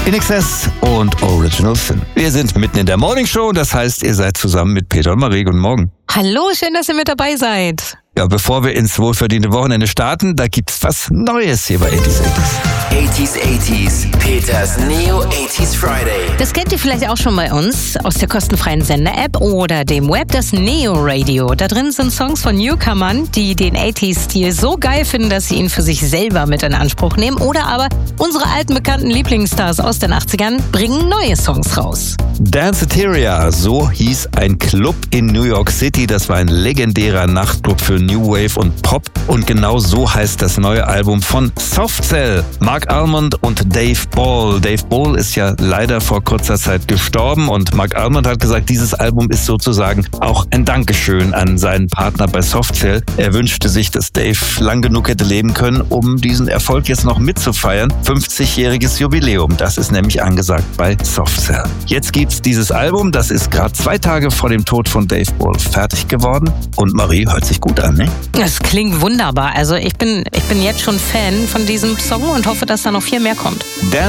INXS und Original Sin. Wir sind mitten in der Morning Show, das heißt, ihr seid zusammen mit Peter und Marie. Guten Morgen. Hallo, schön, dass ihr mit dabei seid. Ja, bevor wir ins wohlverdiente Wochenende starten, da gibt's was Neues hier bei 80s, Peters Neo 80s Friday. Das kennt ihr vielleicht auch schon bei uns aus der kostenfreien Sender-App oder dem Web, das Neo Radio. Da drin sind Songs von Newcomern, die den 80s-Stil so geil finden, dass sie ihn für sich selber mit in Anspruch nehmen. Oder aber unsere alten bekannten Lieblingsstars aus den 80ern bringen neue Songs raus. Danceteria, so hieß ein Club in New York City. Das war ein legendärer Nachtclub für New Wave und Pop. Und genau so heißt das neue Album von Soft Cell. Mark Almond und Dave Ball. Dave Ball ist ja leider vor kurzer Zeit gestorben und Mark Almond hat gesagt, dieses Album ist sozusagen auch ein Dankeschön an seinen Partner bei Soft Cell. Er wünschte sich, dass Dave lang genug hätte leben können, um diesen Erfolg jetzt noch mitzufeiern. 50-jähriges Jubiläum, das ist nämlich angesagt bei Soft Cell. Jetzt gibt's dieses Album, das ist gerade 2 Tage vor dem Tod von Dave Ball fertig geworden und Marie hört sich gut an, ne? Das klingt wunderbar. Also ich bin jetzt schon Fan von diesem Song und hoffe, dass da noch viel mehr kommt.